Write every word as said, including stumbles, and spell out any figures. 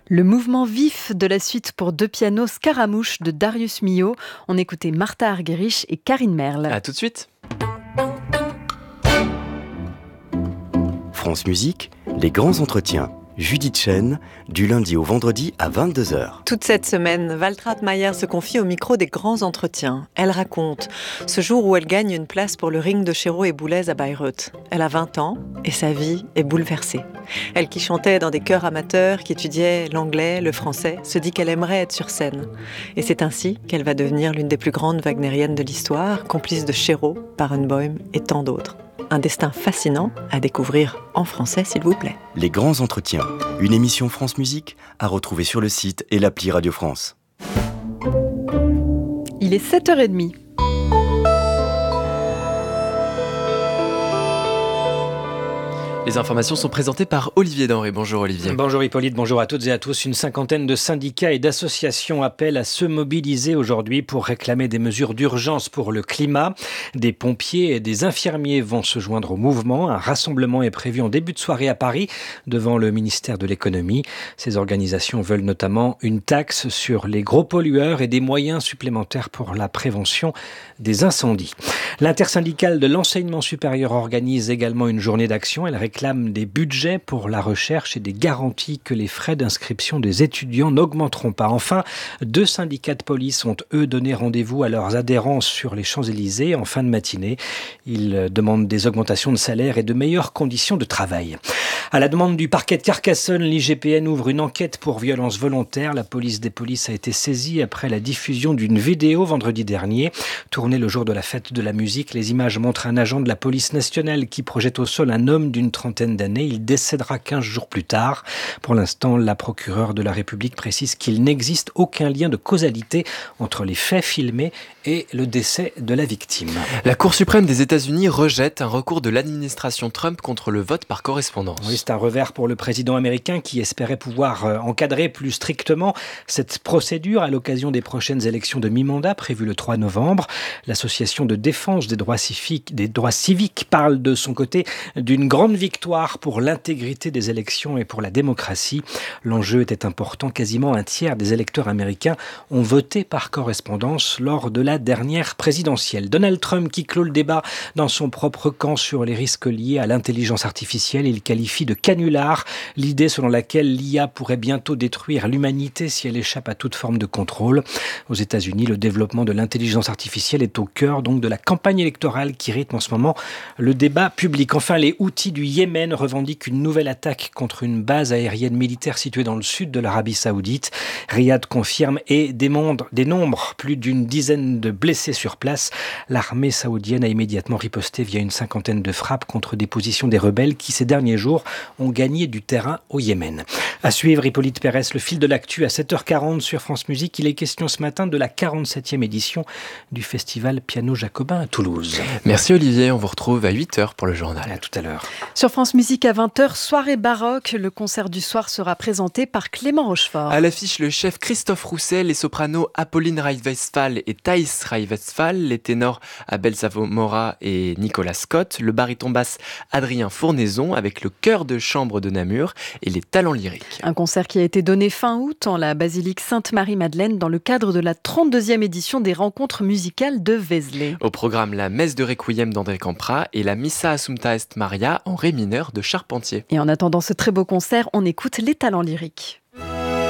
Le mouvement vif de la suite pour deux pianos Scaramouche de Darius Milhaud. On écoutait Martha Argerich et Karine Merle. A tout de suite. France Musique, les grands entretiens. Judith Chen, du lundi au vendredi à vingt-deux heures. Toute cette semaine, Waltraud Mayer se confie au micro des grands entretiens. Elle raconte ce jour où elle gagne une place pour le ring de Chéreau et Boulez à Bayreuth. Elle a vingt ans et sa vie est bouleversée. Elle qui chantait dans des chœurs amateurs, qui étudiait l'anglais, le français, se dit qu'elle aimerait être sur scène. Et c'est ainsi qu'elle va devenir l'une des plus grandes wagnériennes de l'histoire, complice de Chéreau, Barenboim et tant d'autres. Un destin fascinant à découvrir en français, s'il vous plaît. Les grands entretiens, une émission France Musique à retrouver sur le site et l'appli Radio France. Il est sept heures trente. Les informations sont présentées par Olivier Denré. Bonjour Olivier. Bonjour Hippolyte, bonjour à toutes et à tous. Une cinquantaine de syndicats et d'associations appellent à se mobiliser aujourd'hui pour réclamer des mesures d'urgence pour le climat. Des pompiers et des infirmiers vont se joindre au mouvement. Un rassemblement est prévu en début de soirée à Paris devant le ministère de l'économie. Ces organisations veulent notamment une taxe sur les gros pollueurs et des moyens supplémentaires pour la prévention des incendies. L'intersyndicale de l'enseignement supérieur organise également une journée d'action. Elle réclame des budgets pour la recherche et des garanties que les frais d'inscription des étudiants n'augmenteront pas. Enfin, deux syndicats de police ont eux donné rendez-vous à leurs adhérents sur les Champs-Élysées en fin de matinée. Ils demandent des augmentations de salaire et de meilleures conditions de travail. À la demande du parquet de Carcassonne, l'I G P N ouvre une enquête pour violence volontaire. La police des polices a été saisie après la diffusion d'une vidéo vendredi dernier. Tournée le jour de la fête de la musique, les images montrent un agent de la police nationale qui projette au sol un homme d'une trentaine d'années. Il décédera quinze jours plus tard. Pour l'instant, la procureure de la République précise qu'il n'existe aucun lien de causalité entre les faits filmés et le décès de la victime. La Cour suprême des États-Unis rejette un recours de l'administration Trump contre le vote par correspondance. Oui, c'est un revers pour le président américain qui espérait pouvoir encadrer plus strictement cette procédure à l'occasion des prochaines élections de mi-mandat prévues le trois novembre. L'association de défense des droits civiques, des droits civiques parle de son côté d'une grande victoire pour l'intégrité des élections et pour la démocratie. L'enjeu était important. Quasiment un tiers des électeurs américains ont voté par correspondance lors de la dernière présidentielle. Donald Trump qui clôt le débat dans son propre camp sur les risques liés à l'intelligence artificielle. Il qualifie de canular l'idée selon laquelle l'I A pourrait bientôt détruire l'humanité si elle échappe à toute forme de contrôle. Aux États-Unis, le développement de l'intelligence artificielle est au cœur donc de la campagne électorale qui rythme en ce moment le débat public. Enfin, les Houthis du Yémen revendiquent une nouvelle attaque contre une base aérienne militaire située dans le sud de l'Arabie Saoudite. Riyad confirme et démontre des nombres, plus d'une dizaine de blessés sur place. L'armée saoudienne a immédiatement riposté via une cinquantaine de frappes contre des positions des rebelles qui, ces derniers jours, ont gagné du terrain au Yémen. À suivre, Hippolyte Pérès, le fil de l'actu à sept heures quarante sur France Musique. Il est question ce matin de la quarante-septième édition du festival Piano Jacobin à Toulouse. Merci Olivier, on vous retrouve à huit heures pour le journal. À tout à l'heure. Sur France Musique à vingt heures, soirée baroque. Le concert du soir sera présenté par Clément Rochefort. À l'affiche, le chef Christophe Rousset, les sopranos Apolline Reif-Westphal et Thaïs Reif-Westphal, les ténors Abel Savomora et Nicolas Scott, le baryton basse Adrien Fournaison avec le chœur de chambre de Namur et les talents lyriques. Un concert qui a été donné fin août en la basilique Sainte-Marie-Madeleine dans le cadre de la trente-deuxième édition des rencontres musicales de Vézelay. Au programme, la messe de Requiem d'André Campra et la Missa Assumpta Est Maria en ré mineur de Charpentier. Et en attendant ce très beau concert, on écoute les talents lyriques.